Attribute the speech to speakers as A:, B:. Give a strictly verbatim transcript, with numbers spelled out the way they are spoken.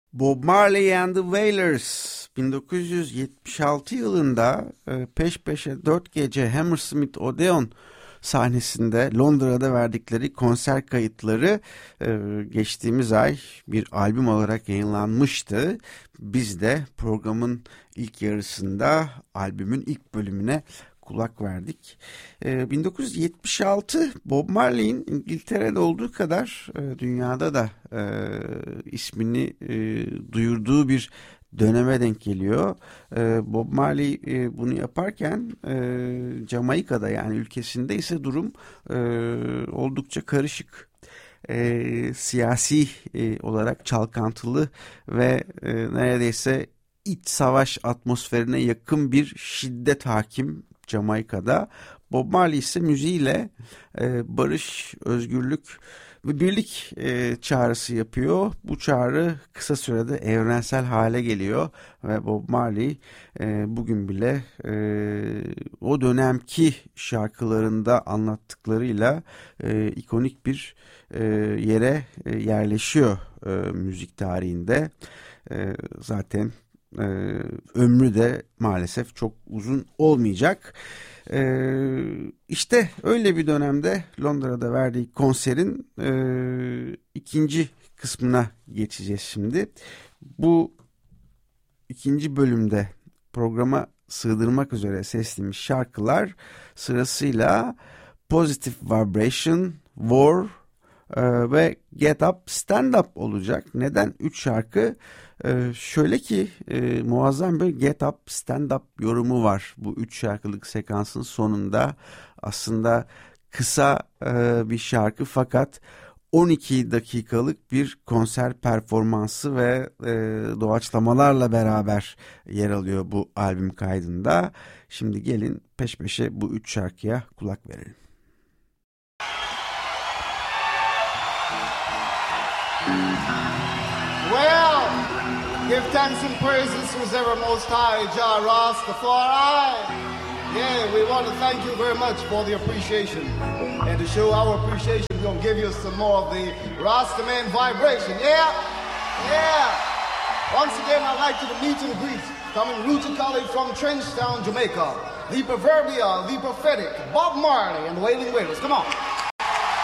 A: Bob Marley and the Wailers bin dokuz yüz yetmiş altı yılında peş peşe dört gece Hammersmith Odeon sahnesinde Londra'da verdikleri konser kayıtları geçtiğimiz ay bir albüm olarak yayınlanmıştı. Biz de programın ilk yarısında albümün ilk bölümüne kulak verdik. bin dokuz yüz yetmiş altı Bob Marley'in İngiltere'de olduğu kadar dünyada da e, ismini e, duyurduğu bir döneme denk geliyor. E, Bob Marley e, bunu yaparken e, Jamaika'da, yani ülkesinde ise durum e, oldukça karışık. E, siyasi e, olarak çalkantılı ve e, neredeyse iç savaş atmosferine yakın bir şiddet hakim Jamaika'da. Bob Marley ise müziğiyle e, barış, özgürlük ve birlik e, çağrısı yapıyor. Bu çağrı kısa sürede evrensel hale geliyor ve Bob Marley e, bugün bile e, o dönemki şarkılarında anlattıklarıyla e, ikonik bir e, yere e, yerleşiyor e, müzik tarihinde. E, zaten e, ömrü de maalesef çok uzun olmayacak. Ee, işte öyle bir dönemde Londra'da verdiği konserin e, ikinci kısmına geçeceğiz şimdi. Bu ikinci bölümde programa sığdırmak üzere seçtiğimiz şarkılar sırasıyla Positive Vibration, War e, ve Get Up, Stand Up olacak. Neden üç şarkı? Ee, şöyle ki e, muazzam bir Get Up, Stand Up yorumu var bu üç şarkılık sekansın sonunda. Aslında kısa e, bir şarkı fakat on iki dakikalık bir konser performansı ve e, doğaçlamalarla beraber yer alıyor bu albüm kaydında. Şimdi gelin peş peşe bu üç şarkıya kulak verelim.
B: Well, give thanks and praises to His ever most high, Jah Rastafari. Yeah, we want to thank you very much for the appreciation. And to show our appreciation, we're going to give you some more of the Rastaman vibration. Yeah? Yeah. Once again, I'd like you to meet and greet, coming rootically from Trenchtown, Jamaica, the proverbial, the prophetic, Bob Marley and the Wailing Wailers. Come on.